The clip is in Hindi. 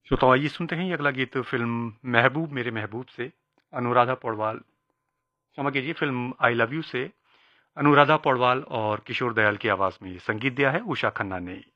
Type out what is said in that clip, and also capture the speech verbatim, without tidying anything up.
श्रोताओ आइए सुनते हैं ये अगला गीत फिल्म महबूब मेरे महबूब से अनुराधा पौडवाल क्षमा कीजिए फिल्म आई लव यू से अनुराधा पौडवाल और किशोर दयाल की आवाज में ये संगीत दिया है उषा खन्ना ने।